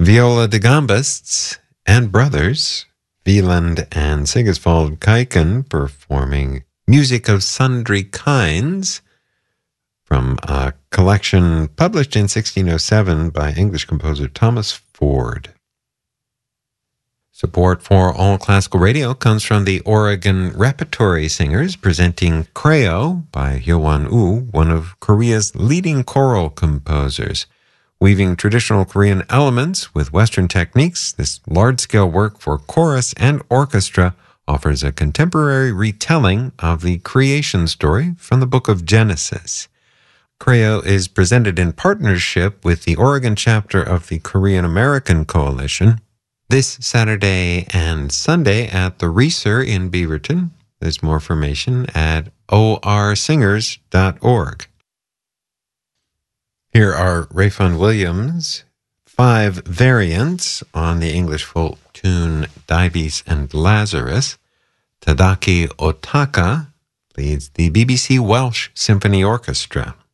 Viola da Gambists and Brothers, Wieland and Sigisvald Kaiken performing Music of Sundry Kinds from a collection published in 1607 by English composer Thomas Ford. Support for All Classical Radio comes from the Oregon Repertory Singers presenting Creo by Hyo-won Woo, one of Korea's leading choral composers. Weaving traditional Korean elements with Western techniques, this large-scale work for chorus and orchestra offers a contemporary retelling of the creation story from the book of Genesis. Creo is presented in partnership with the Oregon chapter of the Korean American Coalition this Saturday and Sunday at the Reeser in Beaverton. There's more information at orsingers.org. Here are Rayfun Williams' 5 variants on the English folk tune Dives and Lazarus. Tadaki Otaka leads the BBC Welsh Symphony Orchestra.